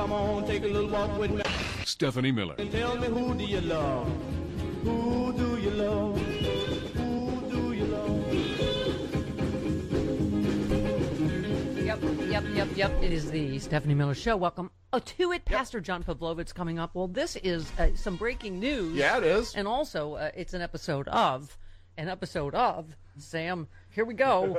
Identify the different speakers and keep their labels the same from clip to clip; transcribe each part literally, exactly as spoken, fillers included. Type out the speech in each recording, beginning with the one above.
Speaker 1: Come on, take a little walk with me.
Speaker 2: Stephanie Miller.
Speaker 1: And tell me, who do you love? Who do you love? Who do you love?
Speaker 3: Yep, yep, yep, yep. It is the Stephanie Miller Show. Welcome oh, to it. Yep. Pastor John Pavlovitz coming up. Well, this is uh, some breaking news.
Speaker 4: Yeah, it is.
Speaker 3: And also, uh, it's an episode of, an episode of, Sam, here we go.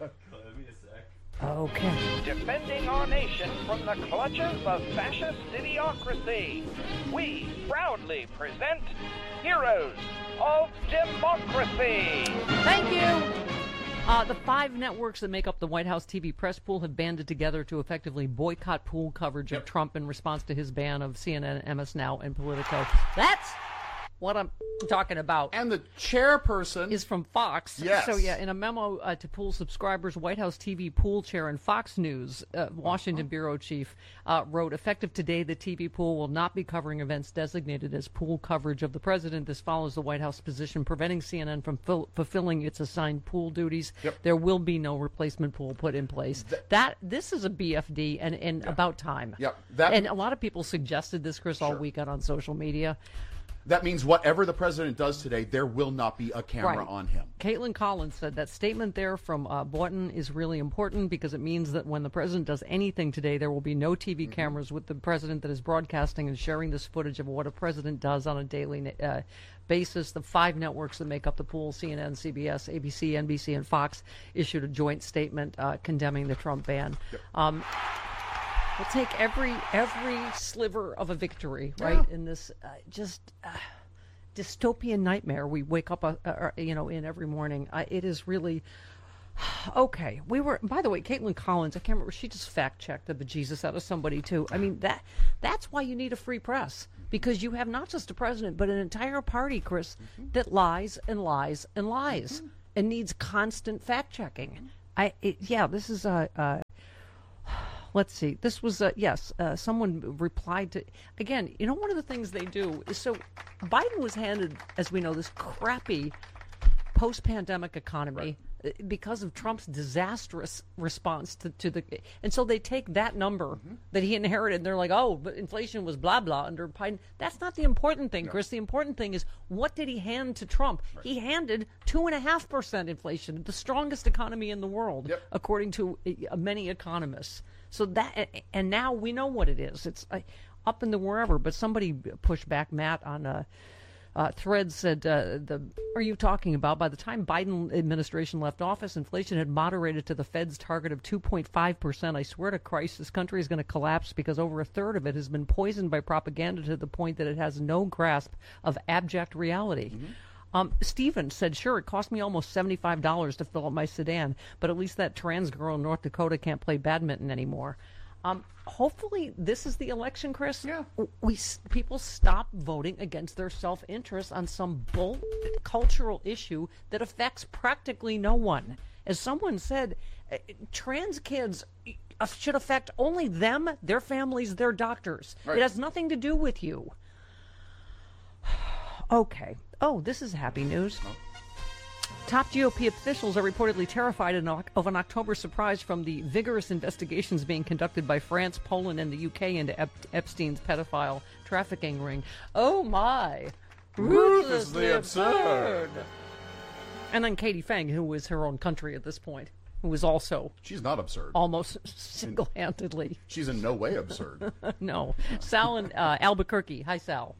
Speaker 3: Okay.
Speaker 5: Defending our nation from the clutches of fascist idiocracy, we proudly present Heroes of Democracy.
Speaker 3: Thank you. Uh, the five networks that make up the White House T V press pool have banded together to effectively boycott pool coverage
Speaker 4: yep.
Speaker 3: of Trump in response to his ban of C N N, M S Now, and Politico. That's what I'm talking about.
Speaker 4: And the chairperson
Speaker 3: is from Fox.
Speaker 4: Yes.
Speaker 3: So, yeah, in a memo uh, to pool subscribers, White House T V pool chair and Fox News, uh, Washington uh-huh. bureau chief, uh, wrote, effective today, the T V pool will not be covering events designated as pool coverage of the president. This follows the White House position preventing C N N from fil- fulfilling its assigned pool duties.
Speaker 4: Yep.
Speaker 3: There will be no replacement pool put in place. Th- that This is a B F D and, and
Speaker 4: yep.
Speaker 3: about time.
Speaker 4: Yep. That,
Speaker 3: and a lot of people suggested this, Chris, all
Speaker 4: sure.
Speaker 3: weekend on social media.
Speaker 4: That means whatever the president does today, there will not be a camera
Speaker 3: right.
Speaker 4: on him.
Speaker 3: Caitlin Collins said that statement there from uh, Boynton is really important because it means that when the president does anything today, there will be no T V mm-hmm. cameras with the president that is broadcasting and sharing this footage of what a president does on a daily uh, basis. The five networks that make up the pool, C N N, C B S, A B C, N B C, and Fox, issued a joint statement uh, condemning the Trump ban. Yep. Um, We'll take every every sliver of a victory, right, yeah. in this uh, just uh, dystopian nightmare we wake up, uh, uh, you know, in every morning. Uh, it is really okay. We were, by the way, Caitlin Collins. I can't remember. She just fact checked the bejesus out of somebody too. I mean that that's why you need a free press, because you have not just a president but an entire party, Chris, mm-hmm. that lies and lies and lies mm-hmm. and needs constant fact checking. I it, yeah, this is a. Uh, uh, Let's see. This was, uh, yes, uh, someone replied to, again, you know, one of the things they do is, so Biden was handed, as we know, this crappy post-pandemic economy right. because of Trump's disastrous response to, to the, and so they take that number mm-hmm. that he inherited and they're like, oh, but inflation was blah, blah under Biden. That's not the important thing, no. Chris. The important thing is, what did he hand to Trump? Right. He handed two and a half percent inflation, the strongest economy in the world, yep. according to uh, many economists. So that, and now we know what it is. It's uh, up in the wherever. But somebody pushed back, Matt, on a uh, thread, said, uh, "The are you talking about? By the time Biden administration left office, inflation had moderated to the Fed's target of two point five percent. I swear to Christ, this country is going to collapse because over a third of it has been poisoned by propaganda to the point that it has no grasp of abject reality." Mm-hmm. Um, Stephen said, sure, it cost me almost seventy-five dollars to fill up my sedan, but at least that trans girl in North Dakota can't play badminton anymore. Um, hopefully this is the election, Chris.
Speaker 4: Yeah.
Speaker 3: We, people stop voting against their self-interest on some bull cultural issue that affects practically no one. As someone said, uh, trans kids uh, should affect only them, their families, their doctors. Right. It has nothing to do with you. Okay. Oh, this is happy news. Top G O P officials are reportedly terrified of an October surprise from the vigorous investigations being conducted by France, Poland, and the U K into Ep- Epstein's pedophile trafficking ring. Oh, my.
Speaker 4: Ruthlessly absurd.
Speaker 3: And then Katie Fang, who is her own country at this point, who is also...
Speaker 4: She's not absurd.
Speaker 3: Almost single-handedly.
Speaker 4: She's in no way absurd.
Speaker 3: No. Sal in uh, Albuquerque. Hi, Sal.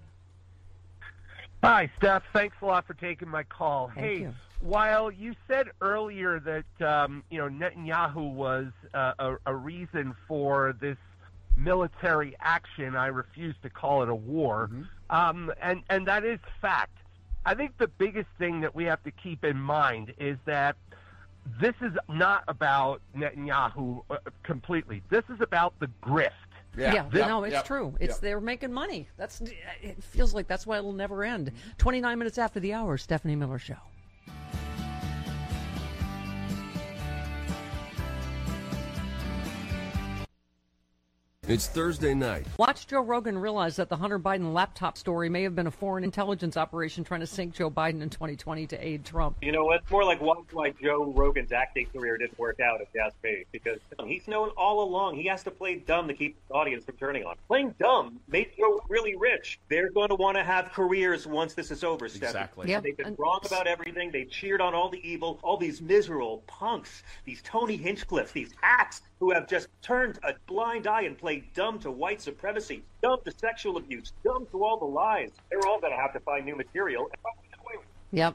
Speaker 6: Hi, Steph. Thanks a lot for taking my call.
Speaker 3: Thank
Speaker 6: hey,
Speaker 3: you.
Speaker 6: While you said earlier that um, you know Netanyahu was uh, a, a reason for this military action, I refuse to call it a war, mm-hmm. um, and and that is fact. I think the biggest thing that we have to keep in mind is that this is not about Netanyahu uh, completely. This is about the grift.
Speaker 3: Yeah, yeah
Speaker 4: yep,
Speaker 3: no, it's
Speaker 4: yep,
Speaker 3: true. It's
Speaker 4: yep.
Speaker 3: They're making money. That's it feels like that's why it'll never end. twenty-nine minutes after the hour, Stephanie Miller Show.
Speaker 2: It's Thursday night.
Speaker 3: Watch Joe Rogan realize that the Hunter Biden laptop story may have been a foreign intelligence operation trying to sink Joe Biden in twenty twenty to aid Trump.
Speaker 7: You know what? It's more like watch why Joe Rogan's acting career didn't work out, if you ask me. Because he's known all along he has to play dumb to keep the audience from turning on. Playing dumb made Joe really rich. They're going to want to have careers once this is over, Steph.
Speaker 4: Exactly.
Speaker 3: Yep.
Speaker 7: They've been
Speaker 3: And-
Speaker 7: wrong about everything. They cheered on all the evil, all these miserable punks, these Tony Hinchcliffes, these hacks who have just turned a blind eye and played dumb to white supremacy, dumb to sexual abuse, dumb to all the lies. They're all going to have to find new material.
Speaker 3: Yep.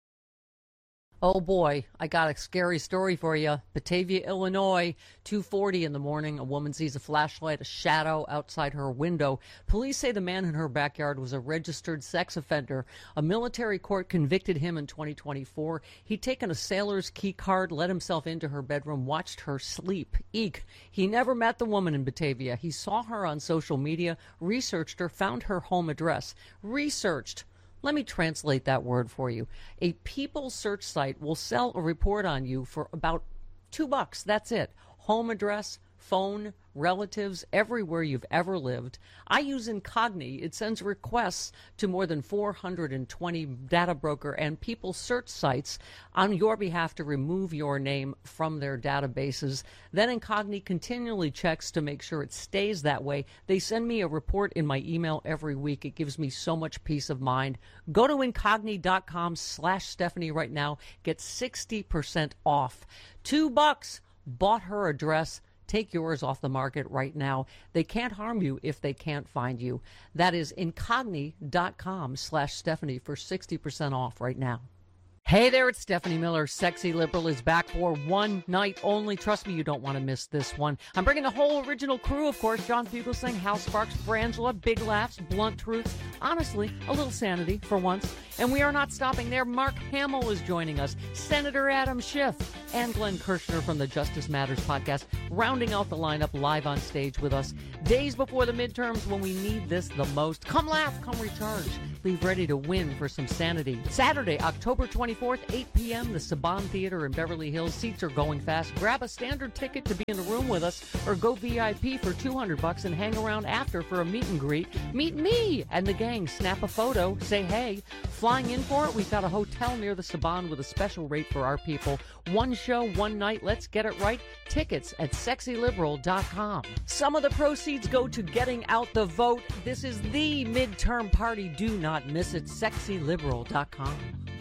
Speaker 3: Oh boy, I got a scary story for you. Batavia, Illinois, two forty in the morning, a woman sees a flashlight, a shadow outside her window. Police say the man in her backyard was a registered sex offender. A military court convicted him in twenty twenty-four. He'd taken a sailor's key card, let himself into her bedroom, watched her sleep. Eek. He never met the woman in Batavia. He saw her on social media, researched her, found her home address. Researched. Let me translate that word for you. A People search site will sell a report on you for about two bucks. That's it. Home address, phone, relatives, everywhere you've ever lived. I use Incogni. It sends requests to more than four hundred twenty data broker and People search sites on your behalf to remove your name from their databases. Then Incogni continually checks to make sure it stays that way. They send me a report in my email every week. It gives me so much peace of mind. Go to Incogni.com slash Stephanie right now. Get sixty percent off. Two bucks. Bought her address. Take yours off the market right now. They can't harm you if they can't find you. That is Incogni.com slash Stephanie for sixty percent off right now. Hey there, it's Stephanie Miller. Sexy Liberal is back for one night only. Trust me, you don't want to miss this one. I'm bringing the whole original crew, of course. John Fugelsang, Hal Sparks, Frangela, big laughs, blunt truths, honestly, a little sanity for once. And we are not stopping there. Mark Hamill is joining us, Senator Adam Schiff, and Glenn Kirshner from the Justice Matters podcast, rounding out the lineup live on stage with us. Days before the midterms when we need this the most. Come laugh, come recharge. Leave ready to win for some sanity. Saturday, October twenty-fourth, eight p.m., the Saban Theater in Beverly Hills. Seats are going fast. Grab a standard ticket to be in the room with us, or go V I P for two hundred bucks and hang around after for a meet and greet. Meet me and the gang. Snap a photo. Say hey. Flying in for it, we've got a hotel near the Saban with a special rate for our people. One show, one night. Let's get it right. Tickets at sexy liberal dot com. Some of the proceeds go to getting out the vote. This is the midterm party. Do not miss it. sexy liberal dot com.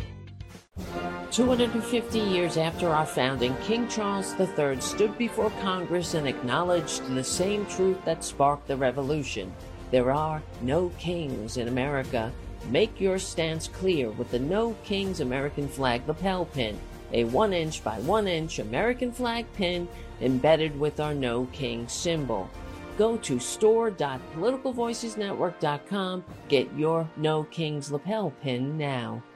Speaker 8: two hundred fifty years after our founding, King Charles the Third stood before Congress and acknowledged the same truth that sparked the revolution. There are no kings in America. Make your stance clear with the No Kings American Flag lapel pin, a one inch by one inch American flag pin embedded with our No King symbol. Go to store dot political voices network dot com. Get your No Kings lapel pin now.